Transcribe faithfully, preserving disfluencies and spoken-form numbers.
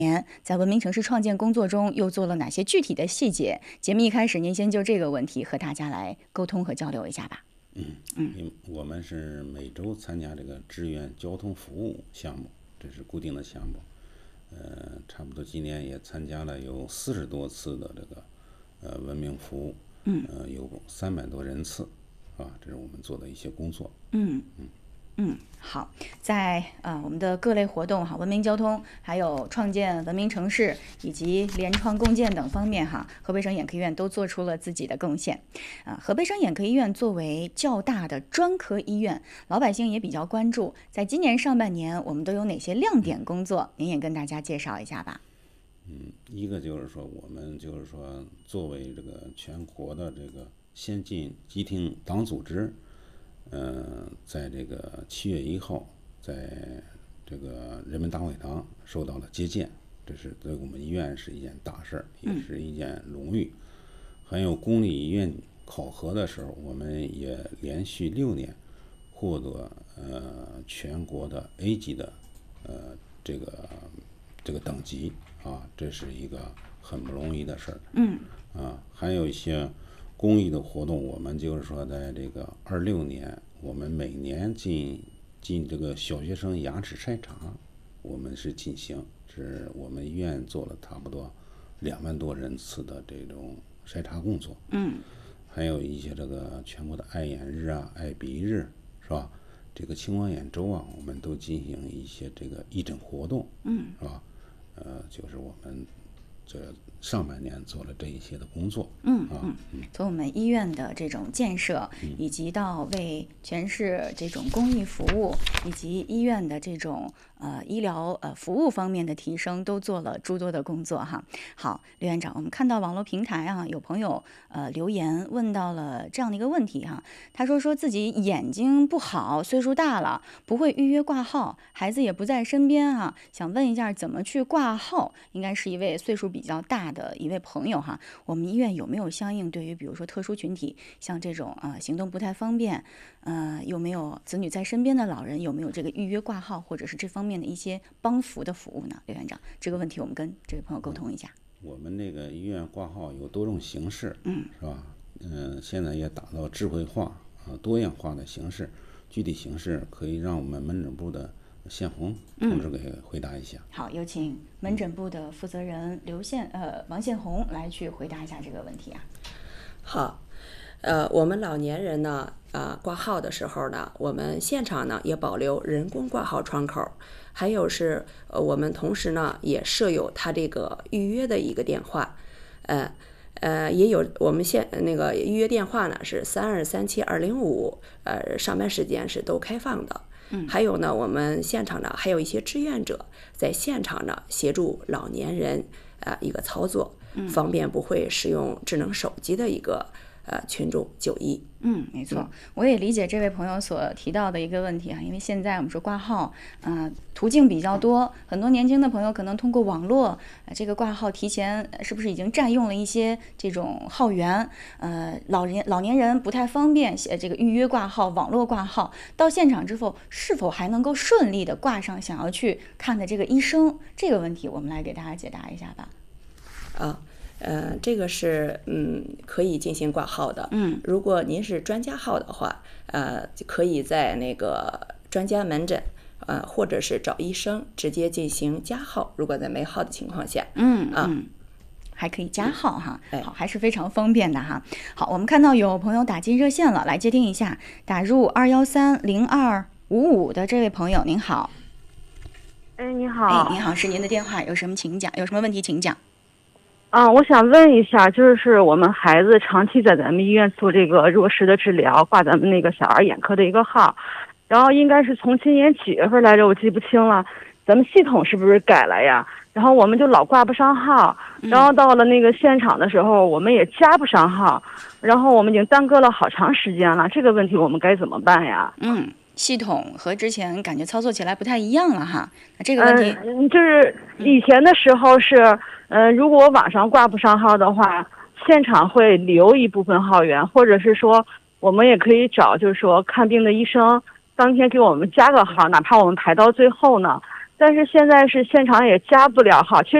年在文明城市创建工作中又做了哪些具体的细节？节目一开始，您先就这个问题和大家来沟通和交流一下吧。 嗯嗯，我们是每周参加这个志愿交通服务项目，这是固定的项目。呃，差不多今年也参加了有四十多次的这个呃文明服务， 嗯， 呃，有三百多人次，啊，这是我们做的一些工作。 嗯嗯。嗯，好，在呃我们的各类活动哈，文明交通，还有创建文明城市以及联创共建等方面哈，河北省眼科医院都做出了自己的贡献。啊、呃，河北省眼科医院作为较大的专科医院，老百姓也比较关注。在今年上半年，我们都有哪些亮点工作？您也跟大家介绍一下吧。 嗯，一个就是说，我们就是说，作为这个全国的这个先进集体党组织。呃，在这个七月一号，在这个人民大会堂受到了接见，这是对我们医院是一件大事儿，也是一件荣誉。还有公立医院考核的时候，我们也连续六年获得呃全国的 A 级的呃这个这个等级啊，这是一个很不容易的事儿。 嗯。 啊，还有一些公益的活动，我们就是说，在这个二六年，我们每年进进这个小学生牙齿筛查，我们是进行，是我们医院做了差不多两万多人次的这种筛查工作。 嗯， 还有一些这个全国的爱眼日啊、爱鼻日，是吧？这个青光眼周啊，我们都进行一些这个义诊活动。 嗯， 是吧？呃，就是我们这上半年做了这一些的工作。 嗯啊， 嗯，从我们医院的这种建设，以及到为全市这种公益服务，以及医院的这种呃医疗呃服务方面的提升，都做了诸多的工作哈。好，刘院长，我们看到网络平台啊，有朋友呃留言问到了这样的一个问题哈，他说说自己眼睛不好，岁数大了，不会预约挂号，孩子也不在身边啊，想问一下怎么去挂号？应该是一位岁数比较大的一位朋友哈，我们医院有没有相应对于比如说特殊群体，像这种啊、呃、行动不太方便，呃有没有子女在身边的老人，有没有这个预约挂号或者是这方面的一些帮扶的服务呢？刘院长，这个问题我们跟这位朋友沟通一下。 我们那个医院挂号有多种形式， 嗯， 是吧？嗯、呃，现在也打造智慧化啊、多样化的形式，具体形式可以让我们门诊部的宪红同志给回答一下。 嗯、好，有请门诊部的负责人刘宪呃王宪红来去回答一下这个问题啊。 好，呃，我们老年人呢，啊、呃，挂号的时候呢，我们现场呢也保留人工挂号窗口，还有是呃，我们同时呢也设有他这个预约的一个电话，呃呃，也有我们现那个预约电话呢是三二三七二零五，呃，上班时间是都开放的。 嗯， 还有呢，我们现场呢还有一些志愿者在现场呢协助老年人啊、呃、一个操作，方便不会使用智能手机的一个呃群众就医。 嗯，没错，我也理解这位朋友所提到的一个问题啊，因为现在我们说挂号，呃，途径比较多，很多年轻的朋友可能通过网络，呃、这个挂号提前是不是已经占用了一些这种号源？呃，老人老年人不太方便，呃，这个预约挂号、网络挂号，到现场之后是否还能够顺利的挂上想要去看的这个医生？这个问题我们来给大家解答一下吧。 啊。呃，这个是嗯可以进行挂号的。 嗯， 如果您是专家号的话，呃，可以在那个专家门诊，呃，或者是找医生直接进行加号。如果在没号的情况下， 嗯啊， 嗯还可以加号哈， 哎、 好，还是非常方便的哈。好，我们看到有朋友打进热线了，来接听一下，打入二幺三零二五五的这位朋友，您好。 哎，你好。 哎，您好，是您的电话，有什么请讲？有什么问题请讲。 啊，我想问一下，就是我们孩子长期在咱们医院做这个弱视的治疗，挂咱们那个小儿眼科的一个号，然后应该是从今年几月份来着，我记不清了。咱们系统是不是改了呀？然后我们就老挂不上号，然后到了那个现场的时候，我们也加不上号，然后我们已经耽搁了好长时间了。这个问题我们该怎么办呀？ 嗯，系统和之前感觉操作起来不太一样了哈。那这个问题， 嗯，就是以前的时候是。呃，如果网上挂不上号的话，现场会留一部分号源，或者是说我们也可以找，就是说看病的医生当天给我们加个号，哪怕我们排到最后呢， 但是现在是现场也加不了号，确